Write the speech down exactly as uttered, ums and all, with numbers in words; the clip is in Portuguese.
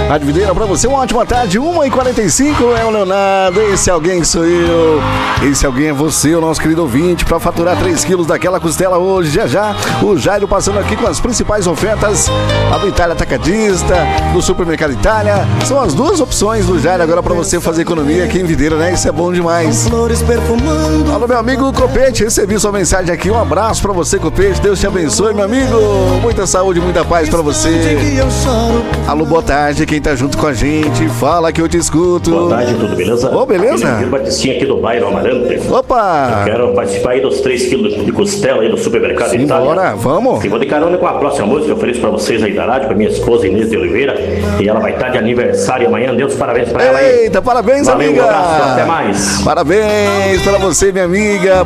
Rádio Videira, pra você uma ótima tarde, uma e quarenta e cinco, é o Leonardo, esse alguém sou eu, esse alguém é você, o nosso querido ouvinte, pra faturar três quilos daquela costela hoje, já já, o Jairo passando aqui com as principais ofertas, a do Itália Atacadista, do Supermercado Itália, são as duas opções do Jairo agora pra você fazer economia aqui em Videira, né? Isso é bom demais. Alô, meu amigo Copete, recebi sua mensagem aqui, um abraço pra você, Copete, Deus te abençoe, meu amigo, muita saúde, muita paz pra você. Alô, boa tarde, quem tá junto com a gente, fala que eu te escuto. Boa tarde, tudo beleza? Ô, beleza? Aqui no Batistinha aqui do bairro Amarante. Opa! Eu quero participar aí dos três quilos de costela aí do Supermercado Sim, Itália. bora, vamos. E vou de carona com a próxima música que eu ofereço pra vocês aí da rádio, pra minha esposa Inês de Oliveira. E ela vai estar de aniversário amanhã, Deus parabéns pra ela aí. Eita, parabéns, Valeu, amiga. Um abraço, até mais. Parabéns pra você, minha amiga.